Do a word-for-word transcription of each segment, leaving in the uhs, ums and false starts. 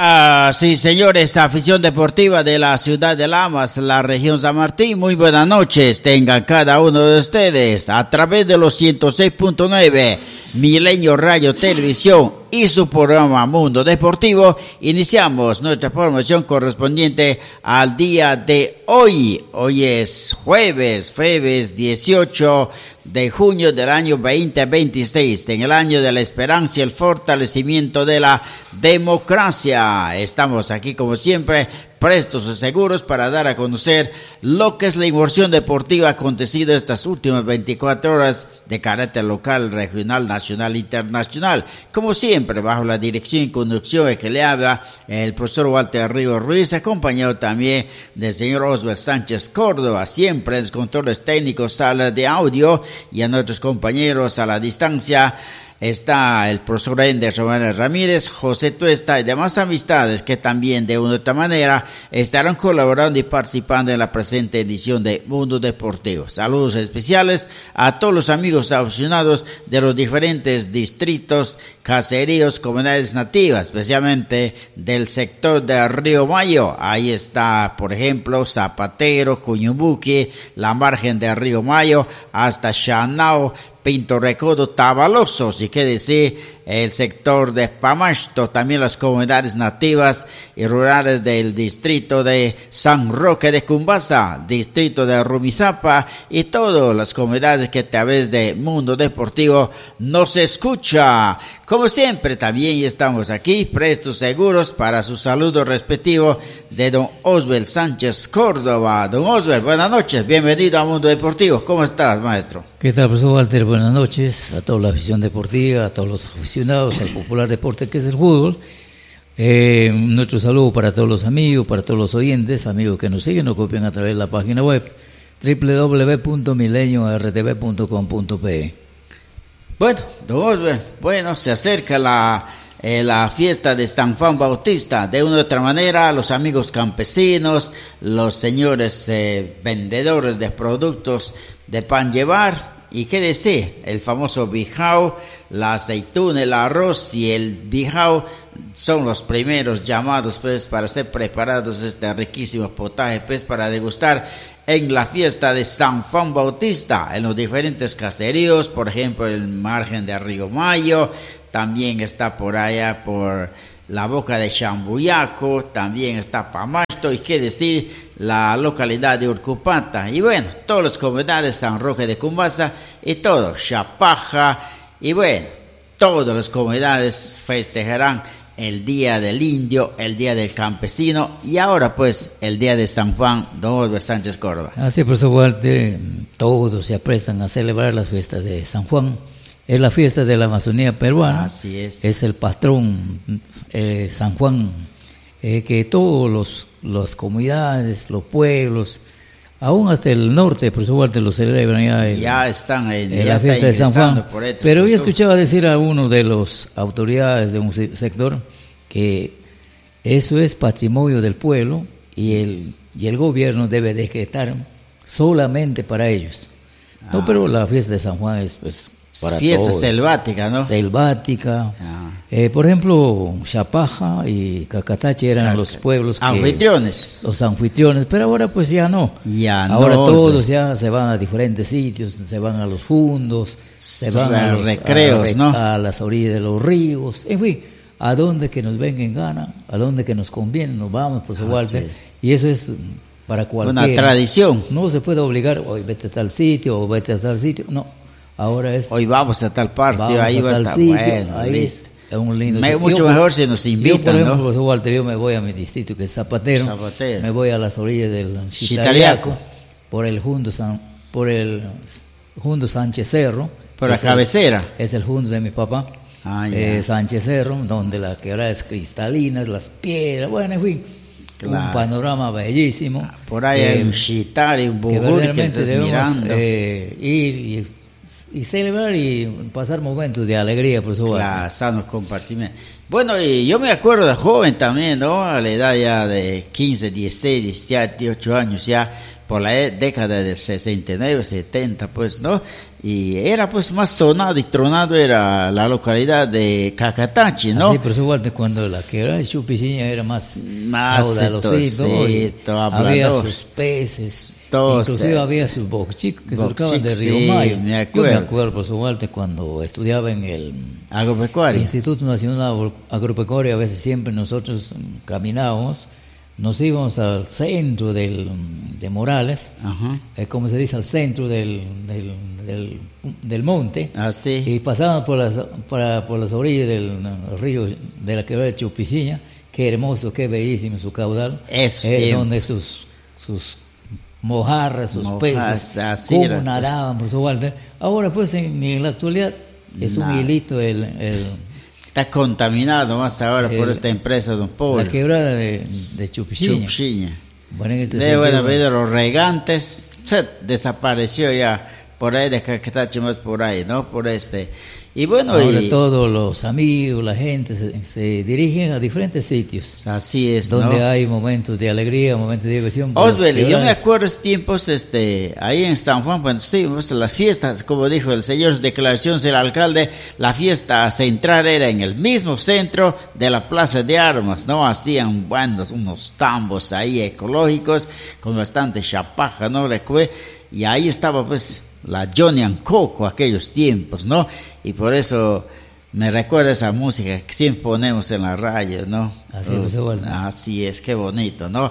Ah, sí, señores, afición deportiva de la ciudad de Lamas, la región San Martín, muy buenas noches, tengan cada uno de ustedes a través de los ciento seis punto nueve Milenio Radio Televisión y su programa Mundo Deportivo. Iniciamos nuestra programación correspondiente al día de hoy. Hoy es jueves, jueves dieciocho de junio del año veinte veintiséis, en el año de la esperanza y el fortalecimiento de la democracia. Estamos aquí como siempre, prestos y seguros para dar a conocer lo que es la inversión deportiva acontecida estas últimas veinticuatro horas de carácter local, regional, nacional e internacional. Como siempre, bajo la dirección y conducción de que le habla el profesor Walter Ríos Ruiz, acompañado también del señor Oswald Sánchez Córdoba, siempre en los controles técnicos, sala de audio, y a nuestros compañeros a la distancia. Está el profesor Ender Román Ramírez, José Tuesta y demás amistades que también de una u otra manera estarán colaborando y participando en la presente edición de Mundo Deportivo. Saludos especiales a todos los amigos aficionados de los diferentes distritos, caseríos, comunidades nativas, especialmente del sector de Río Mayo. Ahí está, por ejemplo, Zapatero, Cuñumbuque, la margen de Río Mayo, hasta Chanao, Pinto Recodo, Tabalosos, y qué decir el sector de Pamasto, también las comunidades nativas y rurales del distrito de San Roque de Cumbasa, distrito de Rumizapa y todas las comunidades que a través de Mundo Deportivo nos escucha. Como siempre, también estamos aquí prestos seguros para su saludo respectivo de don Oswald Sánchez Córdoba. Don Oswald, buenas noches, bienvenido a Mundo Deportivo. ¿Cómo estás, maestro? ¿Qué tal, profesor Walter? Buenas noches a toda la afición deportiva, a todos los aficionados al popular deporte que es el fútbol. Eh, nuestro saludo para todos los amigos, para todos los oyentes, amigos que nos siguen, nos copian a través de la página web doble u doble u doble u punto milenio r t v punto com punto p e. Bueno, don Oswald, bueno, se acerca la, eh, la fiesta de San Juan Bautista. De una u otra manera, los amigos campesinos, los señores eh, vendedores de productos de pan llevar, y qué decir, el famoso bijao, la aceituna, el arroz y el bijao son los primeros llamados pues para ser preparados este riquísimo potaje pues para degustar en la fiesta de San Juan Bautista en los diferentes caseríos, por ejemplo el margen de Río Mayo, también está por allá por la boca de Chambuyaco, también está Pamasto y qué decir la localidad de Urcupata, y bueno, todas las comunidades, San Roque de Cumbasa y todo, Chapaja, y bueno, todas las comunidades festejarán el Día del Indio, el Día del Campesino y ahora pues el Día de San Juan, don Oswald Sánchez Córdoba. Así, profesor Walter, todos se aprestan a celebrar las fiestas de San Juan. Es la fiesta de la Amazonía peruana. Así es. Es el patrón eh, San Juan, eh, que todos los las comunidades, los pueblos, aún hasta el norte, profesor Walter, lo celebran ya, el, ya están en, en ya la fiesta de San Juan. Pero yo escuchaba decir a uno de los autoridades de un sector que eso es patrimonio del pueblo y el y el gobierno debe decretar solamente para ellos. Ah. No, pero la fiesta de San Juan es pues para fiesta todos. selvática, ¿no? Selvática. Ah. Eh, por ejemplo, Chapaja y Cacatache eran Cac- los pueblos que... Anfitriones. Los anfitriones, pero ahora pues ya no. Ya ahora no. todos ya se van a diferentes sitios, se van a los fundos, se van a los recreos, a, ¿no? A las orillas de los ríos, en fin, a donde que nos venga en gana, a donde que nos conviene, nos vamos, profesor ah, Walter. Sí. Y eso es para cualquiera. Una tradición. No se puede obligar, hoy vete a tal sitio o vete a tal sitio, no. Ahora es hoy vamos a tal parte, ahí va a estar sitio, bueno, ahí listo. Es un lindo Me, mucho yo, mejor si nos invitan, yo, por ejemplo, ¿no? Profesor Walter, yo me voy a mi distrito que es Zapatero, Zapatero. Me voy a las orillas del Chitariaco, por el Jundo San, por el Jundo Sánchez Cerro, por la cabecera. El, es el Jundo de mi papá, ah, eh, Sánchez Cerro, donde la quebrada es cristalina, las piedras, bueno, en fin. Claro. Un panorama bellísimo. Por ahí eh, hay un Chitari, un Buguri que, que estás debemos, mirando. Eh, ir y y celebrar y pasar momentos de alegría, por eso. Claro, sanos compartimientos. Bueno, y yo me acuerdo de joven también, ¿no? A la edad ya de quince, dieciséis, diecisiete, dieciocho años ya, por la década del sesenta y nueve, setenta, pues, ¿no? Y era pues más sonado y tronado era la localidad de Cacatachi, ¿no? Sí, pero igual de cuando la quebrada de Chupiciña era más más caudalosito, había sus peces, Todos, inclusive eh, había sus boxicos que surcaban de Río sí, Mayo. Me acuerdo. Yo me acuerdo, por su parte, cuando estudiaba en el Agropecuario. Instituto Nacional Agropecuario, a veces siempre nosotros caminábamos, nos íbamos al centro del, de Morales, eh, como se dice, al centro del, del, del, del monte, ah, sí. y pasábamos por las, por, por las orillas del río de la quebrada de Chupiciña. Qué hermoso, qué bellísimo su caudal, eh, donde sus, sus mojarras, sus Mojas, peces, cómo era. Nadaban, por su Walter. Ahora pues en, en la actualidad es nah. un hilito el... el Está contaminado más ahora el, por esta empresa, don Pablo. La quebrada de, de Chupiciña. Chupiciña. Bueno, en este de bueno, bueno, los regantes, se desapareció ya por ahí de Cacatachi, más por ahí, ¿no? Por este. Y bueno, ahora y, todos los amigos, la gente se, se dirigen a diferentes sitios. Así es, donde ¿no? hay momentos de alegría, momentos de diversión. Oswald, yo me acuerdo esos tiempos, este, ahí en San Juan, cuando estuvimos en las fiestas, como dijo el señor, declaración del alcalde, la fiesta central era en el mismo centro de la Plaza de Armas, ¿no? Hacían buenos, unos tambos ahí ecológicos, con bastante chapaja, ¿no? Y ahí estaba, pues, la Johnny and Coco, aquellos tiempos, ¿no? Y por eso me recuerda esa música que siempre ponemos en la radio, ¿no? Así, pues, bueno. Así es, qué bonito, ¿no?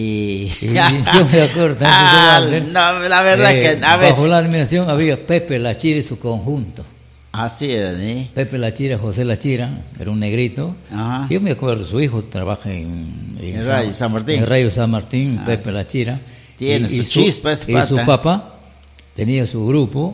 Y, y yo me acuerdo también, ah, no, la verdad eh, que a bajo veces... la animación había Pepe Lachira y su conjunto. Así era, ¿sí? Pepe Lachira, José Lachira, era un negrito. Ajá. Yo me acuerdo, su hijo trabaja en, en el Rayo San Martín. En el Rayo San Martín, ah, Pepe sí. Lachira. Tiene y, su y chispa, su, y su papá tenía su grupo,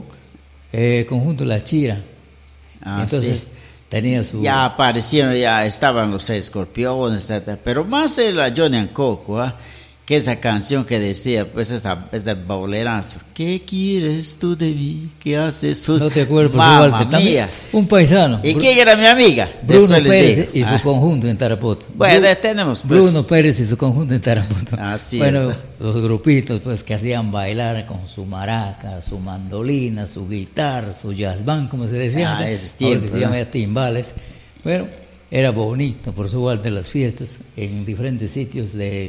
eh, Conjunto La Chira. Ah, entonces sí. tenía su... Ya aparecieron, ya estaban los escorpiones, etcétera. Pero más era Johnny and Coco, ¿eh? Que esa canción que decía, pues esa, esa bolerazo. ¿Qué quieres tú de mí? ¿Qué haces tú? No te acuerdas, por Mamma su mía. Un paisano. ¿Y quién era mi amiga? Bruno Pérez y su ah. conjunto en Tarapoto. Bueno, Bru tenemos pues... Bruno Pérez y su conjunto en Tarapoto. Así bueno, es. Los grupitos pues que hacían bailar con su maraca, su mandolina, su guitarra, su jazz band, como se decía. Ah, ese tiempo, que se llama ya timbales. Bueno, era bonito por su parte las fiestas en diferentes sitios de...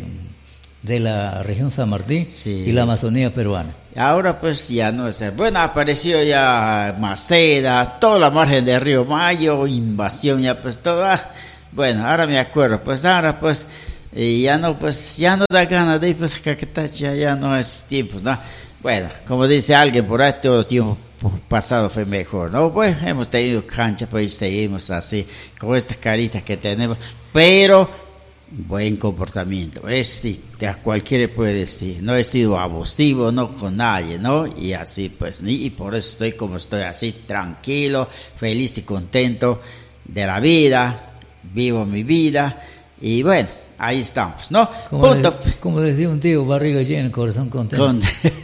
de la región San Martín, sí, y la Amazonía peruana. Ahora pues ya no sé, bueno, apareció ya Maceda, toda la margen del río Mayo, invasión ya pues toda, bueno, ahora me acuerdo, pues ahora pues y ya no, pues ya no da ganas de ir, pues Cacatachi ya, ya no es tiempo, ¿no? Bueno, como dice alguien por ahí, todo tiempo pasado fue mejor, ¿no? Pues hemos tenido cancha, pues seguimos así, con estas caritas que tenemos, pero buen comportamiento, es sí, a cualquiera puede decir, no he sido abusivo, no con nadie, ¿no? Y así pues, y por eso estoy como estoy, así tranquilo, feliz y contento de la vida, vivo mi vida, y bueno, ahí estamos, ¿no? Como, de, como decía un tío, barriga llena, corazón contento. Con...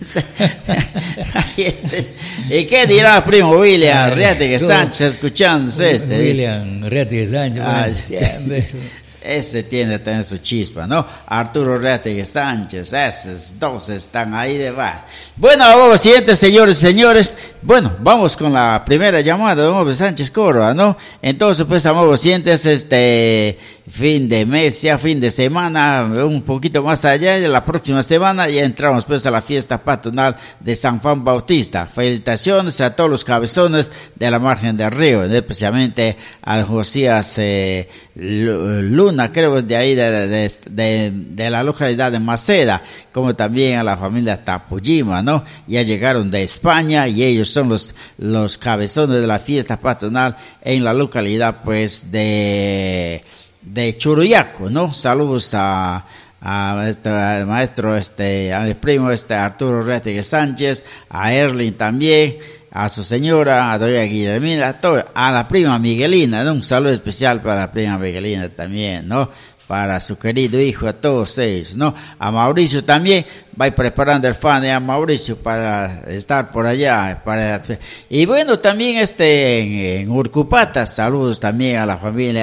¿Y qué dirá primo William Reategui Sánchez escuchándose este? William Reategui Sánchez, ah, bueno, siempre. Ese tiene también su chispa, ¿no? Arturo Reategui Sánchez, esos dos están ahí de va. Bueno, vamos, siguientes señores y señores. Bueno, vamos con la primera llamada de Don Sánchez Córdoba, ¿no? Entonces, pues, amigos, siguientes, este fin de mes, ya fin de semana, un poquito más allá, de la próxima semana ya entramos pues a la fiesta patronal de San Juan Bautista. Felicitaciones a todos los cabezones de la margen del río, especialmente a Josías eh, Luna, creo es de ahí, de, de, de, de la localidad de Maceda, como también a la familia Tapujima, ¿no? Ya llegaron de España y ellos son los, los cabezones de la fiesta patronal en la localidad pues de... de Churuyaco, ¿no? Saludos a, a este al maestro, este, a mi primo, este Arturo Reategui Sánchez, a Erling también, a su señora, a doña Guillermina, a, todo, a la prima Miguelina, ¿no? Un saludo especial para la prima Miguelina también, ¿no? Para su querido hijo, a todos ellos, ¿no? A Mauricio también, va preparando el fan a Mauricio para estar por allá, para, y bueno, también este, en, en Urcupata, saludos también a la familia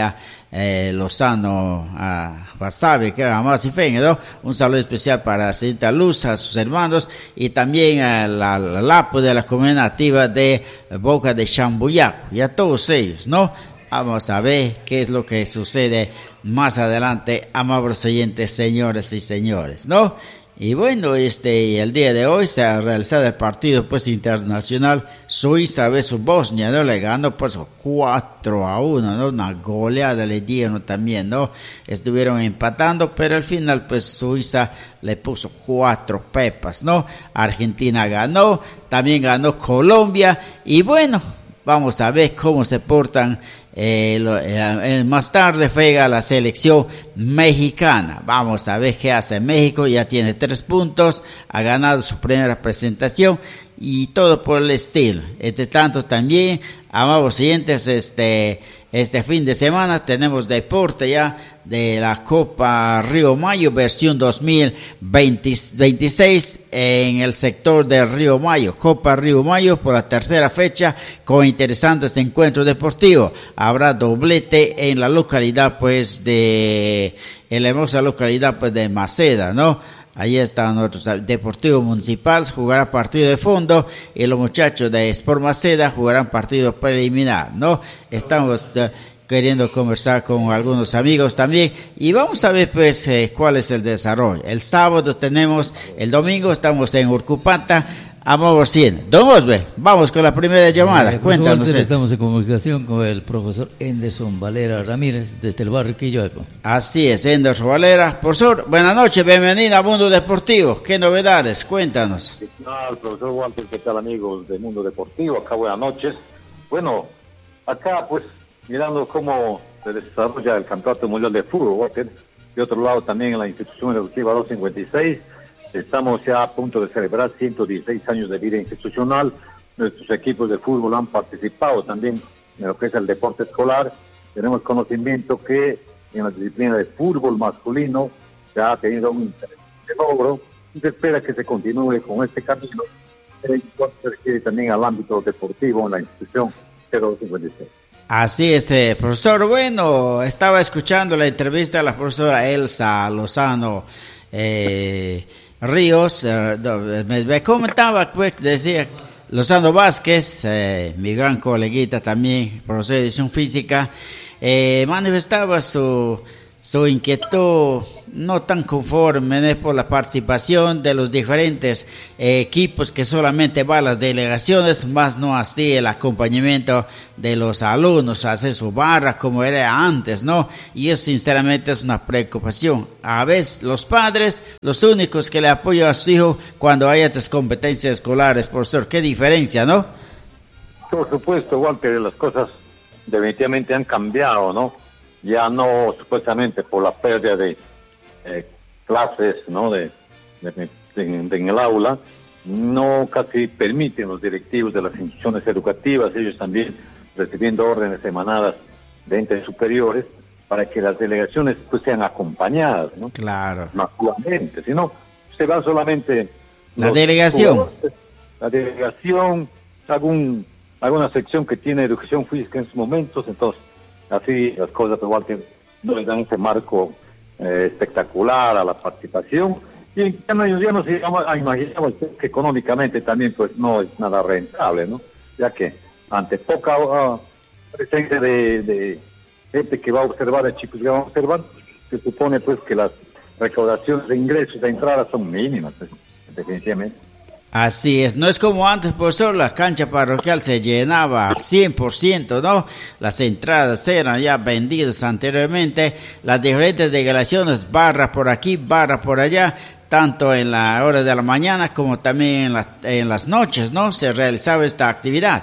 eh, Lozano a Wasabi, que era más y fe, ¿no? Un saludo especial para Cinta Luz, a sus hermanos, y también a la, la Lapo de la comunidad nativa de Boca de Chambuyaco, y a todos ellos, ¿no? Vamos a ver qué es lo que sucede más adelante, amables oyentes, señores y señores, ¿no? Y bueno, este, el día de hoy se ha realizado el partido pues internacional Suiza versus Bosnia, ¿no? Le ganó pues cuatro a uno, ¿no? Una goleada le dieron también, ¿no? Estuvieron empatando, pero al final pues Suiza le puso cuatro pepas, ¿no? Argentina ganó, también ganó Colombia, y bueno, vamos a ver cómo se portan. Eh, lo, eh, más tarde juega la selección mexicana. Vamos a ver qué hace México. Ya tiene tres puntos, ha ganado su primera presentación y todo por el estilo. Entre tanto también, amables siguientes, este este fin de semana tenemos deporte ya de la Copa Río Mayo versión dos mil veintiséis en el sector de Río Mayo. Copa Río Mayo por la tercera fecha con interesantes encuentros deportivos. Habrá doblete en la localidad pues de en la hermosa localidad pues de Maceda, ¿no? Ahí está nuestro Deportivo Municipal, jugará partido de fondo, y los muchachos de Sport Maceda jugarán partido preliminar, ¿no? Estamos uh, queriendo conversar con algunos amigos también, y vamos a ver pues eh, cuál es el desarrollo. El sábado tenemos, el domingo estamos en Urcupanta, Amor cien. Don Osbe, vamos con la primera llamada. Eh, Cuéntanos. Walter, estamos en comunicación con el profesor Enderson Valera Ramírez desde el barrio Quilloeco. Así es, Enderson Valera. Profesor, buenas noches, bienvenida a Mundo Deportivo. ¿Qué novedades? Cuéntanos. ¿Qué tal, profesor Walter? ¿Qué tal, amigos de Mundo Deportivo? Acá buenas noches. Bueno, acá pues mirando cómo se desarrolla el Campeonato Mundial de Fútbol, Walter. De otro lado también en la institución educativa doscientos cincuenta y seis. Estamos ya a punto de celebrar ciento dieciséis años de vida institucional. Nuestros equipos de fútbol han participado también en lo que es el deporte escolar. Tenemos conocimiento que en la disciplina de fútbol masculino se ha tenido un interesante logro y se espera que se continúe con este camino en cuanto se refiere también al ámbito deportivo en la institución doscientos cincuenta y seis. Así es, eh, profesor. Bueno, estaba escuchando la entrevista a la profesora Elsa Lozano eh, Ríos, eh, me, me comentaba, pues, decía Lozano Vázquez, eh, mi gran coleguita también, profesor de educación física, eh, manifestaba su, su inquietud no tan conforme, ¿eh? por la participación de los diferentes eh, equipos, que solamente va a las delegaciones, más no así el acompañamiento de los alumnos, hacer su barra como era antes, ¿no? Y eso sinceramente es una preocupación. A veces los padres, los únicos que le apoyan a su hijo cuando hay estas competencias escolares, profesor, qué diferencia, ¿no? Por supuesto, Walter, las cosas definitivamente han cambiado, ¿no? Ya no supuestamente por la pérdida de eh, clases, ¿no? De, de, de, de en el aula, no casi permiten los directivos de las instituciones educativas, ellos también recibiendo órdenes emanadas de entes superiores para que las delegaciones pues sean acompañadas, ¿no? Claro. Masivamente, si no, se va solamente la delegación. La delegación, algún, alguna sección que tiene educación física en sus momentos, entonces así las cosas igual que no le dan ese marco eh, espectacular a la participación, y ya no, ya no se llama, imaginamos que económicamente también pues no es nada rentable, ¿no? Ya que ante poca uh, presencia de, de gente que va a observar, de chicos que van a observar, se supone pues que las recaudaciones de ingresos de entrada son mínimas, pues, definitivamente. Así es, no es como antes, profesor, la cancha parroquial se llenaba al cien por ciento, ¿no? Las entradas eran ya vendidas anteriormente, las diferentes delegaciones, barras por aquí, barras por allá, tanto en las horas de la mañana como también en, la, en las noches, ¿no? Se realizaba esta actividad.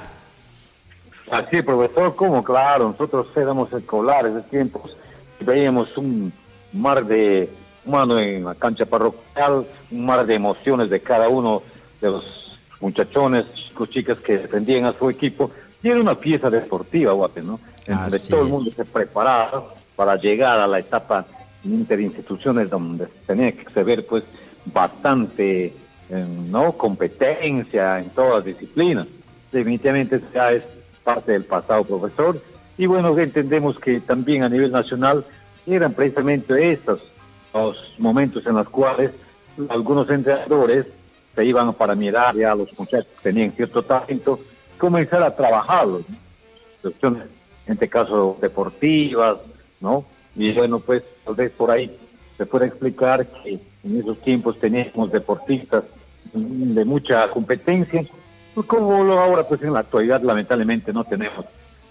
Así, profesor, como claro, nosotros éramos escolares de tiempos y veíamos un mar de humano en la cancha parroquial, un mar de emociones de cada uno de los muchachones, chicos, chicas que defendían a su equipo, y era una pieza deportiva, Guate, ¿no? Donde todo el mundo se preparaba para llegar a la etapa interinstituciones donde tenía que ver pues bastante eh, no competencia en todas las disciplinas. Definitivamente ya es parte del pasado, profesor, Y bueno, entendemos que también a nivel nacional eran precisamente estos los momentos en los cuales algunos entrenadores se iban para mirar ya a los muchachos que tenían cierto talento, comenzar a trabajarlos, ¿no? Cuestiones, en este caso, deportivas, ¿no? Y bueno, pues tal vez por ahí se puede explicar que en esos tiempos teníamos deportistas de mucha competencia, pues como lo ahora pues en la actualidad lamentablemente no tenemos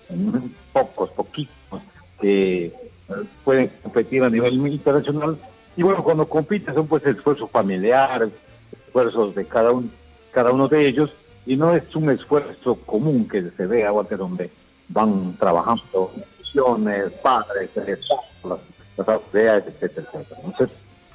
pocos, poquitos que pueden competir a nivel internacional. Y bueno, cuando compiten son pues esfuerzos familiares, esfuerzos de cada uno, cada uno de ellos, y no es un esfuerzo común que se ve ahora donde van trabajando instituciones, padres, las, las autoridades, etcétera, etcétera. Entonces,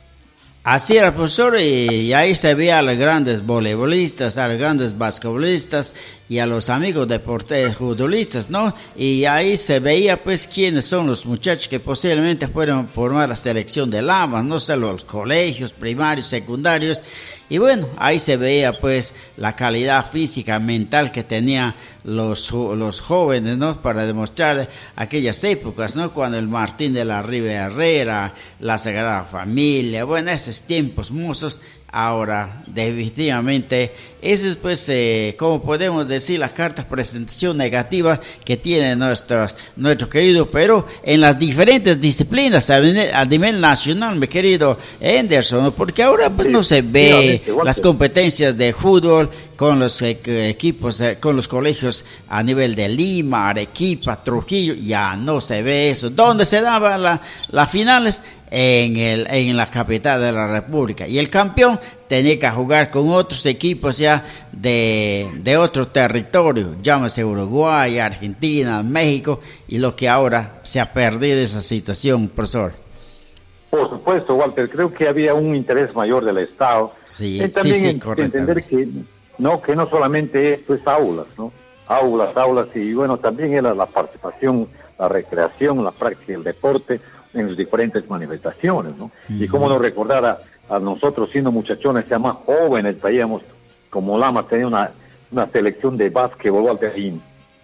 así era, profesor, y ahí se veía a los grandes voleibolistas, a los grandes basquetbolistas y a los amigos deportistas, futbolistas, ¿no? Y ahí se veía, pues, quiénes son los muchachos que posiblemente fueron formar la selección de Lamas, no sé, los colegios primarios, secundarios. Y bueno, ahí se veía pues la calidad física, mental que tenían los, los jóvenes, ¿no? Para demostrar aquellas épocas, ¿no? Cuando el Martín de la Riva Herrera, la Sagrada Familia, bueno, esos tiempos mozos. Ahora, definitivamente, eso es pues, eh, como podemos decir, las cartas de presentación negativas que tiene nuestros, nuestro querido Perú en las diferentes disciplinas a nivel, a nivel nacional, mi querido Henderson, ¿no? Porque ahora pues no se ve las competencias de fútbol con los eh, equipos, eh, con los colegios a nivel de Lima, Arequipa, Trujillo, ya no se ve eso. ¿Dónde se daban la, las finales? En, el, en la capital de la República, y el campeón tenía que jugar con otros equipos ya de, de otro territorio, llámese Uruguay, Argentina, México, y lo que ahora se ha perdido esa situación, profesor. Por supuesto, Walter, creo que había un interés mayor del Estado. Sí, eh, también sí, sí, correcto. Entender que no, que no solamente esto es aulas, ¿no? Aulas, aulas, y bueno, también era la participación, la recreación, la práctica del deporte en las diferentes manifestaciones, ¿no? Uh-huh. Y cómo no recordar a, a nosotros siendo muchachones ya más jóvenes, veíamos como Lamas tenía una, una selección de básquetbol, Walter, y...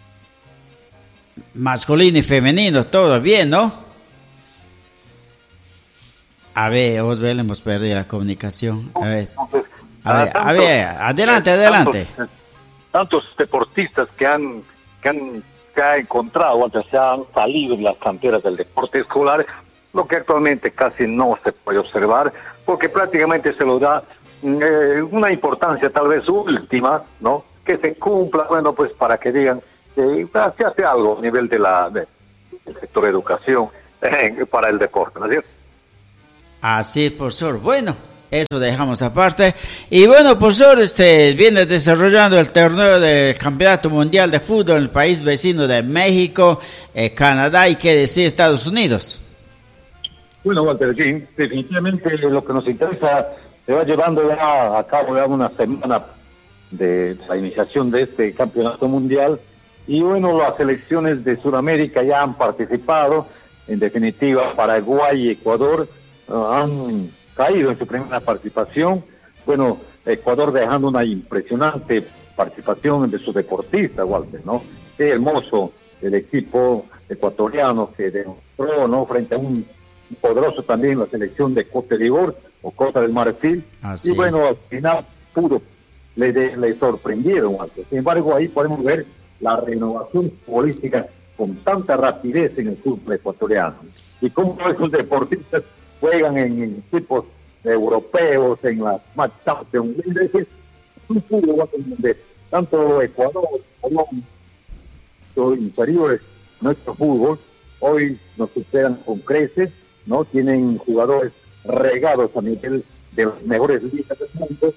masculino y femenino, todo bien, ¿no? A ver, vos ves, hemos perdido la comunicación. A ver, a ver, a ver, adelante, adelante. Tantos, tantos deportistas que han, que han que ha encontrado, o se han salido de las canteras del deporte escolar, lo que actualmente casi no se puede observar, porque prácticamente se lo da eh, una importancia tal vez última, ¿no? Que se cumpla, bueno, pues para que digan que eh, se hace algo a nivel de la de, del sector de educación eh, para el deporte, ¿no es cierto? Así es, profesor. Bueno, eso dejamos aparte. Y bueno, profesor, este viene desarrollando el torneo del Campeonato Mundial de Fútbol en el país vecino de México, eh, Canadá y qué decir Estados Unidos. Bueno, Walter, sí, definitivamente lo que nos interesa se va llevando ya a cabo ya una semana de la iniciación de este Campeonato Mundial. Y bueno, las selecciones de Sudamérica ya han participado. En definitiva, Paraguay y Ecuador uh, han caído en su primera participación. Bueno, Ecuador dejando una impresionante participación de sus deportistas, Walter, ¿no? Qué hermoso el equipo ecuatoriano que demostró, ¿no? Frente a un poderoso también la selección de Costa d'Ivoire o Costa del Marfil. Ah, sí. Y bueno, al final pudo, le, de, le sorprendieron, Walter. Sin embargo, ahí podemos ver la renovación política con tanta rapidez en el fútbol ecuatoriano. Y cómo esos deportistas juegan en equipos europeos, en las match Champions League. Es un fútbol donde tanto Ecuador, Colombia, los inferiores, nuestro fútbol, hoy nos superan con creces, ¿no? Tienen jugadores regados a nivel de las mejores ligas del mundo,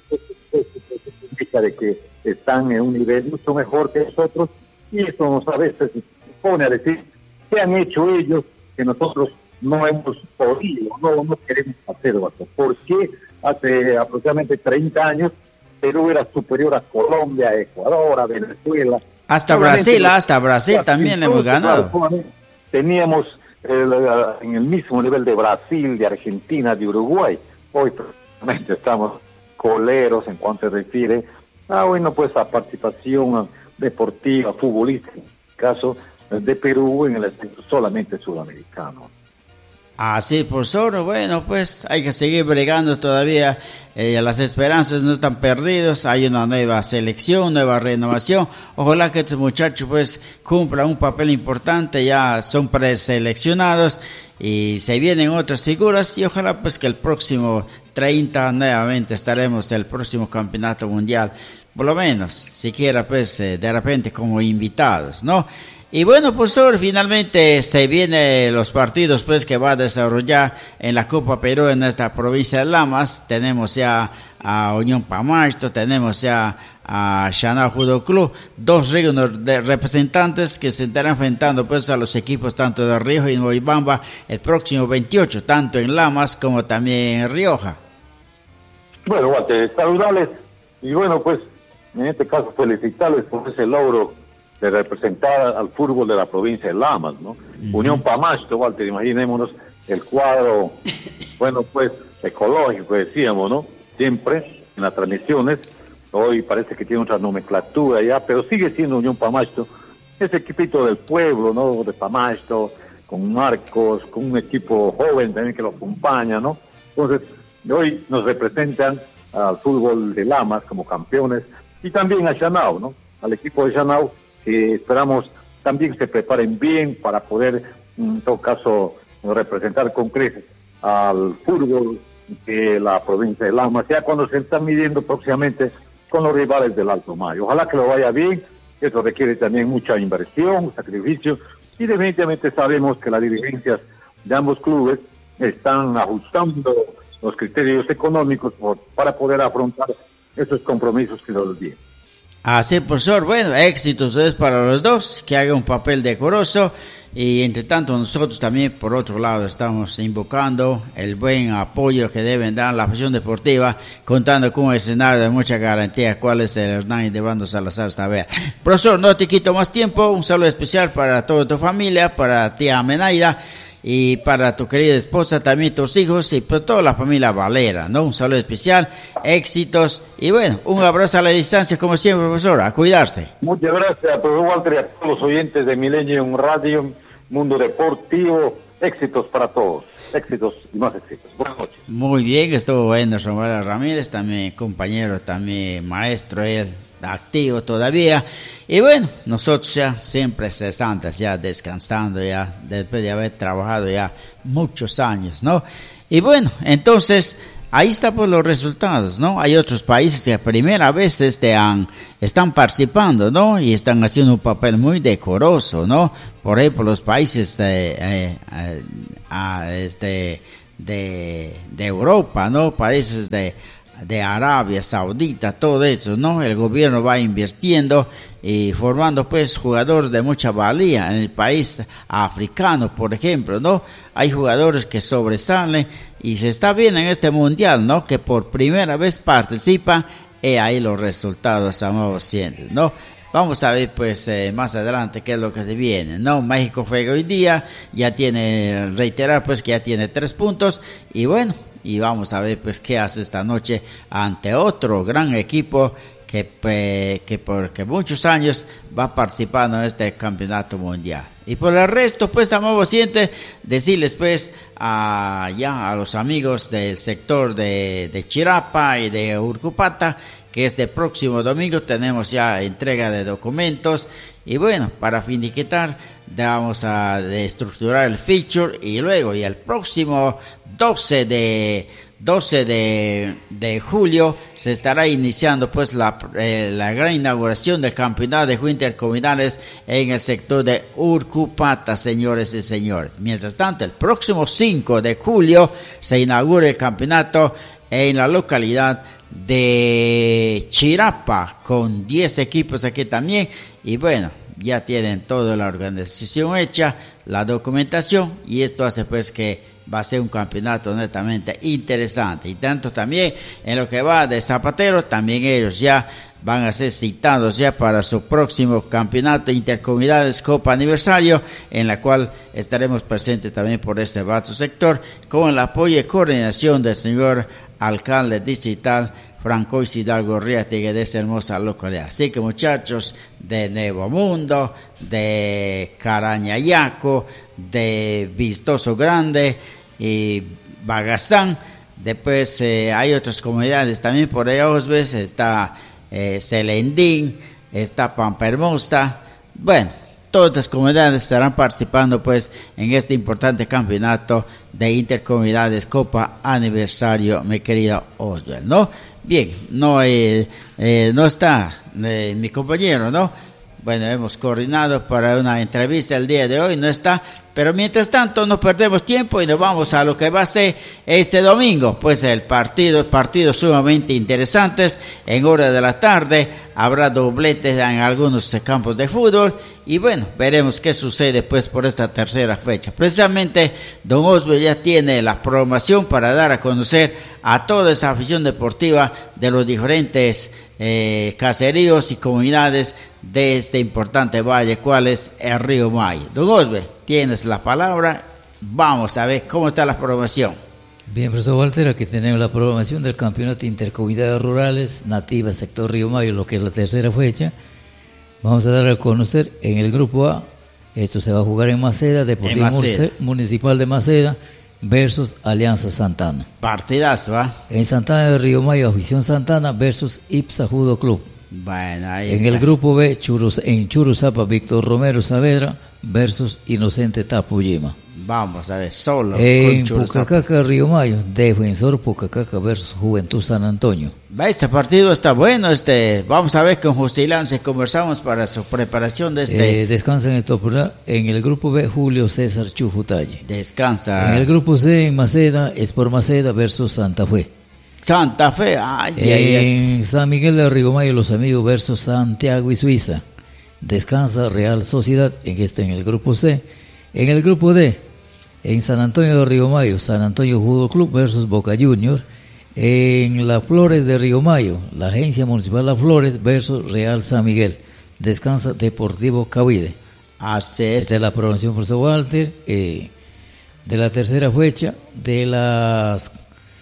de que están en un nivel mucho mejor que nosotros, y eso nos a veces pone a decir qué han hecho ellos que nosotros no hemos podido, no, no queremos hacer, porque hace aproximadamente treinta años Perú era superior a Colombia, a Ecuador, a Venezuela. Hasta Brasil, hasta Brasil también hemos ganado. Teníamos el, en el mismo nivel de Brasil, de Argentina, de Uruguay. Hoy prácticamente estamos coleros en cuanto se refiere a, bueno, pues a participación deportiva, futbolística, en este caso, de Perú en el aspecto solamente sudamericano. Así, profesor, bueno, pues hay que seguir bregando todavía, eh, las esperanzas no están perdidas, hay una nueva selección, nueva renovación, ojalá que estos muchachos pues cumplan un papel importante, ya son preseleccionados y se vienen otras figuras y ojalá pues que el próximo treinta nuevamente estaremos en el próximo campeonato mundial, por lo menos, siquiera pues eh, de repente como invitados, ¿no? Y bueno, profesor, finalmente se vienen los partidos pues que va a desarrollar en la Copa Perú en esta provincia de Lamas. Tenemos ya a Unión Pamacho, tenemos ya a Chanao Judo Club, dos de representantes que se estarán enfrentando pues a los equipos tanto de Rioja y Moyobamba el próximo veintiocho, tanto en Lamas como también en Rioja. Bueno, Walter, saludarles y bueno, pues en este caso felicitarles por ese logro de representar al fútbol de la provincia de Lamas, ¿no? Uh-huh. Unión Pamacho, Walter, imaginémonos el cuadro, bueno, pues, ecológico, decíamos, ¿no? Siempre en las transmisiones, hoy parece que tiene otra nomenclatura ya, pero sigue siendo Unión Pamacho, ese equipito del pueblo, ¿no? De Pamacho, con Marcos, con un equipo joven también que lo acompaña, ¿no? Entonces, hoy nos representan al fútbol de Lamas como campeones, y también a Chanao, ¿no? Al equipo de Chanao, que esperamos también se preparen bien para poder, en todo caso, representar con creces al fútbol de la provincia de Lamas, ya cuando se están midiendo próximamente con los rivales del Alto Mayo. Ojalá que lo vaya bien, eso requiere también mucha inversión, sacrificio, y definitivamente sabemos que las dirigencias de ambos clubes están ajustando los criterios económicos por, para poder afrontar esos compromisos que nos vienen. Así, profesor, bueno, éxitos es para los dos, que haga un papel decoroso y entre tanto nosotros también por otro lado estamos invocando el buen apoyo que deben dar la afición deportiva, contando con un escenario de mucha garantía, cuál es el Hernán de Bando Salazar Stavea. Profesor, no te quito más tiempo, un saludo especial para toda tu familia, para tía Amenaida, y para tu querida esposa, también tus hijos y para toda la familia Valera, ¿no? Un saludo especial, éxitos y bueno, un abrazo a la distancia como siempre, profesor, a cuidarse. Muchas gracias, profesor Walter, y a todos los oyentes de Millennium Radio, Mundo Deportivo, éxitos para todos, éxitos y más éxitos. Buenas noches. Muy bien, estuvo bueno Romero Ramírez, también compañero, también maestro, él activo todavía. Y bueno, nosotros ya siempre cesantes, ya descansando, ya después de haber trabajado ya muchos años, ¿no? Y bueno, entonces, ahí están pues los resultados, ¿no? Hay otros países que a primera vez este, han, están participando, ¿no? Y están haciendo un papel muy decoroso, ¿no? Por ejemplo, los países eh, eh, eh, este, de, de Europa, ¿no? Países de... de Arabia Saudita, todo eso, ¿no? El gobierno va invirtiendo y formando pues jugadores de mucha valía en el país africano, por ejemplo, ¿no? Hay jugadores que sobresalen y se está viendo en este mundial, ¿no? Que por primera vez participan y ahí los resultados estamos siendo, ¿no? Vamos a ver pues eh, más adelante qué es lo que se viene, ¿no? México juega hoy día, ya tiene, reiterar pues que ya tiene tres puntos y bueno, y vamos a ver pues qué hace esta noche ante otro gran equipo que, pues, que por que muchos años va participando en este campeonato mundial. Y por el resto pues estamos siempre decirles pues a, ya a los amigos del sector de, de Chirapa y de Urcupata que este próximo domingo tenemos ya entrega de documentos y bueno, para finiquitar vamos a estructurar el feature y luego y el próximo doce de julio se estará iniciando pues la, eh, la gran inauguración del campeonato de juegos intercomunales en el sector de Urcupata, señores y señores. Mientras tanto, el próximo cinco de julio se inaugura el campeonato en la localidad de Chirapa con diez equipos aquí también y bueno, ya tienen toda la organización hecha, la documentación y esto hace pues que va a ser un campeonato netamente interesante y tanto también en lo que va de Zapatero, también ellos ya van a ser citados ya para su próximo campeonato intercomunidades Copa Aniversario, en la cual estaremos presentes también por este vasto sector con el apoyo y coordinación del señor alcalde distrital Francois Hidalgo Riategui de esa hermosa localidad. Así que muchachos de Nuevo Mundo, de Carañayaco, de Vistoso Grande y Bagazán, después eh, hay otras comunidades también por allá, Osbes, está eh, Celendín, está Pampa Hermosa, bueno, todas las comunidades estarán participando pues en este importante campeonato de intercomunidades Copa Aniversario, mi querido Oswald, ¿no? Bien, no, eh, eh, no está eh, mi compañero, ¿no? Bueno, hemos coordinado para una entrevista el día de hoy, no está, pero mientras tanto no perdemos tiempo y nos vamos a lo que va a ser este domingo, pues el partido, partidos sumamente interesantes, en hora de la tarde habrá dobletes en algunos campos de fútbol y bueno, veremos qué sucede pues por esta tercera fecha. Precisamente don Oswald ya tiene la programación para dar a conocer a toda esa afición deportiva de los diferentes eh, caseríos y comunidades de este importante valle, cuál es el río Mayo. Don Oswald, tienes la palabra, vamos a ver cómo está la programación. Bien, profesor Walter, aquí tenemos la programación del Campeonato Intercomunidades Rurales Nativas Sector Río Mayo, lo que es la tercera fecha. Vamos a dar a conocer en el grupo A, esto se va a jugar en Maceda, Deportivo en Maceda. Municipal de Maceda versus Alianza Santana. Partidazo, ¿va? En Santana de Río Mayo, Afición Santana versus Ipsa Judo Club. Bueno, ahí en está. El grupo B, Churus, en Churuzapa, Víctor Romero Saavedra versus Inocente Tapuyima. Vamos a ver, solo en Pucacaca, Río Mayo, Defensor Pucacaca versus Juventud San Antonio. Este partido está bueno, este, vamos a ver con Justilán si conversamos para su preparación de este. Eh, descansa en esto, en el grupo B, Julio César Chufutalle. Descansa. En el grupo C, en Maceda, Sport Maceda versus Santa Fe. Santa Fe, ay, en ay, ay. San Miguel de Río Mayo, Los Amigos versus Santiago y Suiza. Descansa Real Sociedad, en este en el grupo C. En el grupo D, en San Antonio de Río Mayo, San Antonio Judo Club versus Boca Junior. En Las Flores de Río Mayo, la Agencia Municipal Las Flores versus Real San Miguel. Descansa Deportivo Cavide. Así es. Esta es la programación, profesor Walter, eh, de la tercera fecha de las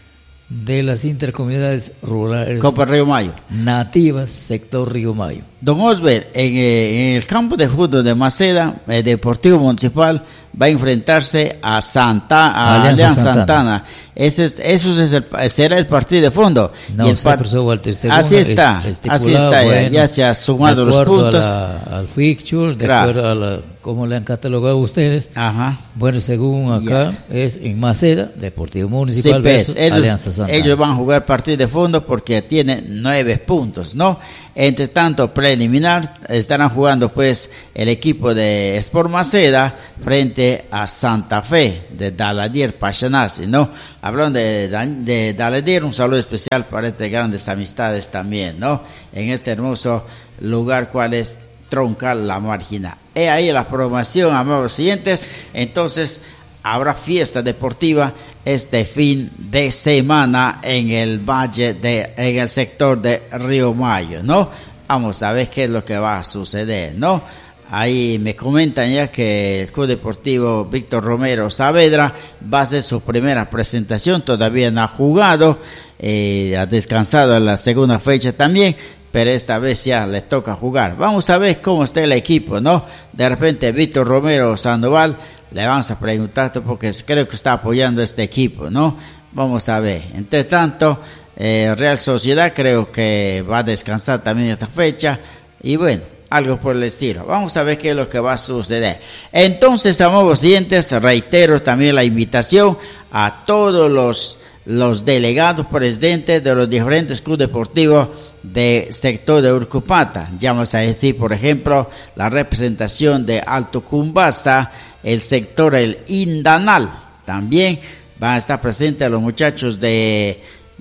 de las intercomunidades rurales Copa Río Mayo. Nativas, sector Río Mayo. Don Osber, en, eh, en el campo de fútbol de Maceda, el Deportivo Municipal va a enfrentarse a Santa, a Alianza, Alianza Santana. Santana. Ese es, eso es el, será el partido de fondo. No, y el sé, profesor Walter, así está, así está, bueno, ya, ya se ha sumado los puntos. La, al fixture, de claro. acuerdo a la, cómo le han catalogado ustedes. Ajá. Bueno, según acá, yeah. es en Maceda, Deportivo Municipal sí, pues, versus ellos, Alianza Santana. Ellos van a jugar partido de fondo porque tienen nueve puntos, ¿no? Entre tanto, preliminar, estarán jugando pues el equipo de Sport Maceda frente a Santa Fe de Daladier Pachanasi, ¿no? Hablando de, de Daladier, un saludo especial para estas grandes amistades también, ¿no? En este hermoso lugar, cual es Troncal La Marginal. He ahí la programación, amados siguientes. Entonces, habrá fiesta deportiva este fin de semana en el valle de, en el sector de Río Mayo, ¿no? Vamos a ver qué es lo que va a suceder, ¿no? Ahí me comentan ya que el Club Deportivo Víctor Romero Saavedra va a hacer su primera presentación, todavía no ha jugado, eh, ha descansado en la segunda fecha también, pero esta vez ya le toca jugar. Vamos a ver cómo está el equipo, ¿no? De repente Víctor Romero Sandoval le vamos a preguntar porque creo que está apoyando este equipo, ¿no? Vamos a ver. Entre tanto, eh, Real Sociedad creo que va a descansar también esta fecha y bueno, algo por el estilo. Vamos a ver qué es lo que va a suceder. Entonces, amables oyentes, reitero también la invitación a todos los, los delegados presidentes de los diferentes clubes deportivos del sector de Urcupata. Ya vamos a decir, por ejemplo, la representación de Alto Cumbasa, el sector El Indanal. También van a estar presentes los muchachos de,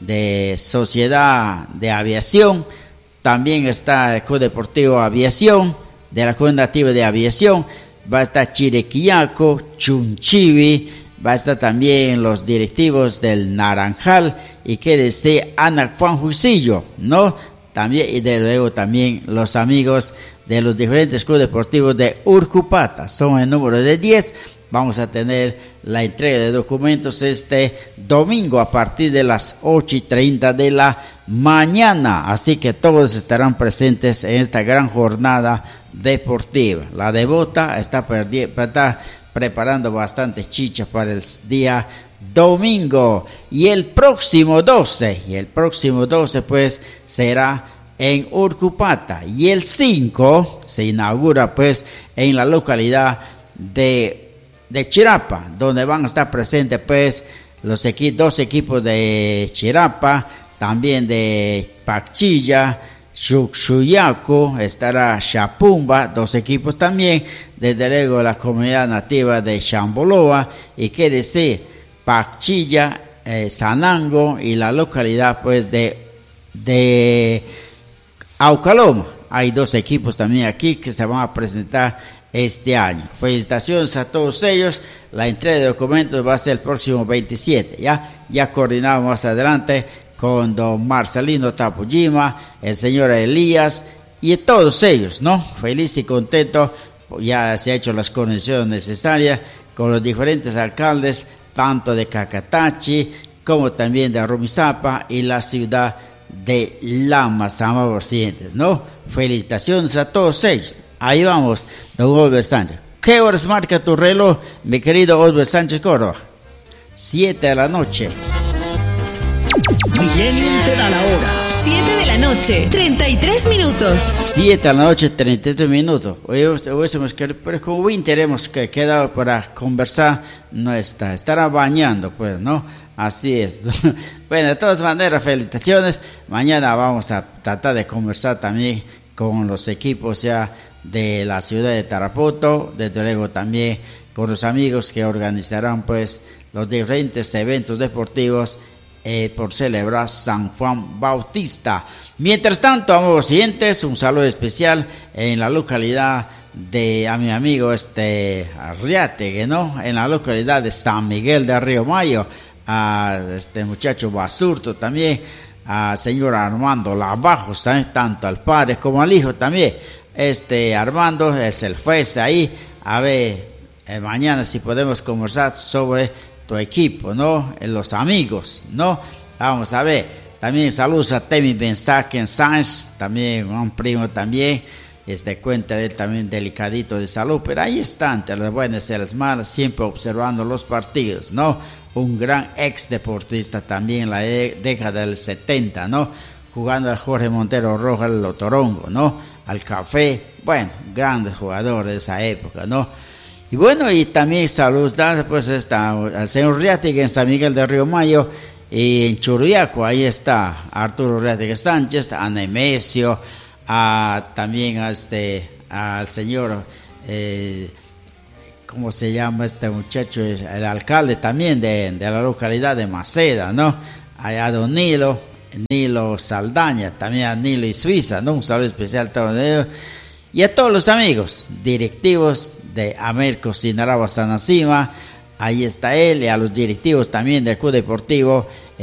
de Sociedad de Aviación. También está el Club Deportivo Aviación, de la Comunidad Nativa de Aviación. Va a estar Chiriquillaco, Chunchivi, va a estar también los directivos del Naranjal y que desde Ana Juan Juicillo, ¿no? También, y de luego también los amigos de los diferentes clubes deportivos de Urcupata. Son el número de diez. vamos a tener la entrega de documentos este domingo a partir de las ocho y treinta de la mañana. Así que todos estarán presentes en esta gran jornada deportiva. La Devota está, perdi- está preparando bastante chicha para el día domingo. Y el próximo doce, y el próximo doce pues será en Urcupata. Y el cinco se inaugura pues en la localidad de de Chirapa, donde van a estar presentes pues los equi- dos equipos de Chirapa, también de Pachilla, Xuxuyaco, estará Chapumba, dos equipos también, desde luego la comunidad nativa de Chamboloa, y qué decir, Pachilla, eh, Sanango y la localidad pues de, de Aucaloma. Hay dos equipos también aquí que se van a presentar este año. Felicitaciones a todos ellos. La entrega de documentos va a ser el próximo veintisiete. Ya, ya coordinamos más adelante con don Marcelino Tapujima, el señor Elías y todos ellos, ¿no? Feliz y contento. Ya se ha hecho las conexiones necesarias con los diferentes alcaldes, tanto de Cacatachi como también de Rumisapa y la ciudad de Lamas, amables oyentes, ¿no? Felicitaciones a todos ellos. Ahí vamos, don Osber Sánchez. ¿Qué horas marca tu reloj, mi querido Osber Sánchez Córdoba? Siete de la noche. Millennium te da la hora. Siete de la noche, treinta y tres minutos. Siete de la noche, treinta y tres minutos. Hoy hubiésemos querido, pero como bien tenemos que quedar para conversar, no está, estará bañando, pues, ¿no? Así es. Bueno, de todas maneras, felicitaciones. Mañana vamos a tratar de conversar también con los equipos ya de la ciudad de Tarapoto, desde luego también con los amigos que organizarán pues los diferentes eventos deportivos eh, por celebrar San Juan Bautista. Mientras tanto, amigos oyentes, un saludo especial en la localidad de a mi amigo este Arriategue, ¿no? En la localidad de San Miguel de Río Mayo, a este muchacho Basurto también, al señor Armando Lavajos, ¿sabes? Tanto al padre como al hijo también. Este Armando es el juez ahí. A ver, eh, mañana si podemos conversar sobre tu equipo, ¿no? Eh, los amigos, ¿no? Vamos a ver. También saludos a Temi Benzaken Sáenz, también un primo también. Este cuenta él también delicadito de salud, pero ahí están, entre las buenas y las malas, siempre observando los partidos, ¿no? Un gran ex deportista también en la década del setenta, ¿no? Jugando al Jorge Montero Rojas, al Lotorongo, ¿no? Al Café, bueno, grandes jugadores de esa época, ¿no? Y bueno, y también saludos pues está al señor Riátiga en San Miguel de Río Mayo, y en Churiaco, ahí está Arturo Riátiga Sánchez, a Nemesio, a, también a este, al señor, eh, ¿cómo se llama este muchacho? El alcalde también de, de la localidad de Maceda, ¿no? Allá don Nilo, Nilo Saldaña, también a Nilo y Suiza, ¿no? Un saludo especial a todos ellos. Y a todos los amigos directivos de Amerco Sinaragua Sanacima, ahí está él, y a los directivos también del Club Deportivo